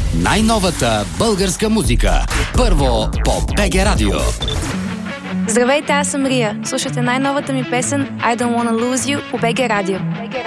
Най-новата българска музика. Първо по БГ Радио. Здравейте, аз съм Рия. Слушайте най-новата ми песен I Don't Wanna Lose You по БГ Радио.